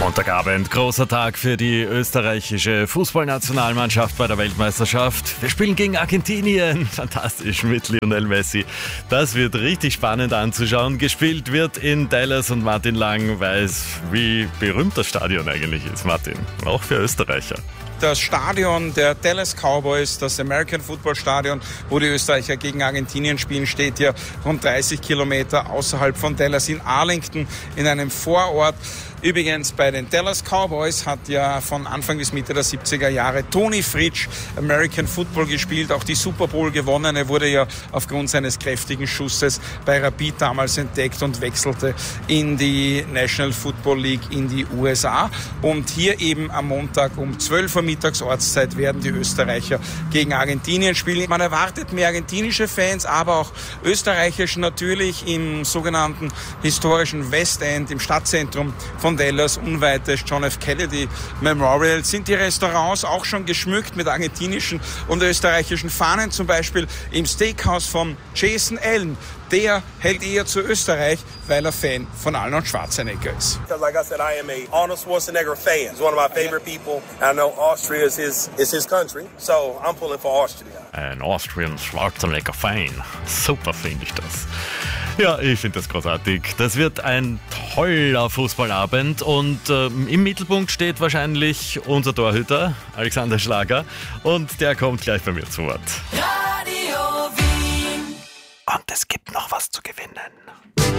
Montagabend, großer Tag für die österreichische Fußballnationalmannschaft bei der Weltmeisterschaft. Wir spielen gegen Argentinien. Fantastisch mit Lionel Messi. Das wird richtig spannend anzuschauen. Gespielt wird in Dallas und Martin Lang weiß, wie berühmt das Stadion eigentlich ist. Martin, auch für Österreicher. Das Stadion der Dallas Cowboys, das American Football Stadion, wo die Österreicher gegen Argentinien spielen, steht hier rund 30 Kilometer außerhalb von Dallas in Arlington in einem Vorort. Übrigens bei den Dallas Cowboys hat ja von Anfang bis Mitte der 70er Jahre Tony Fritsch American Football gespielt, auch die Super Bowl gewonnen. Er wurde ja aufgrund seines kräftigen Schusses bei Rapid damals entdeckt und wechselte in die National Football League in die USA. Und hier eben am Montag um 12 Uhr mittags Ortszeit werden die Österreicher gegen Argentinien spielen. Man erwartet mehr argentinische Fans, aber auch österreichische, natürlich im sogenannten historischen West End, im Stadtzentrum von Dallas, unweit des John F. Kennedy Memorial, sind die Restaurants auch schon geschmückt mit argentinischen und österreichischen Fahnen, zum Beispiel im Steakhouse von Jason Allen. Der hält eher zu Österreich, weil er Fan von Arnold Schwarzenegger ist. Like I said, I am a Arnold Schwarzenegger fan. He's one of my favorite people. I know Austria is his country, so I'm pulling for Austria. Ein Austrian Schwarzenegger Fan. Super finde ich das. Ja, ich finde das großartig. Das wird ein toller Fußballabend und im Mittelpunkt steht wahrscheinlich unser Torhüter Alexander Schlager und der kommt gleich bei mir zu Wort. Radio Wien. Und es gibt noch was zu gewinnen.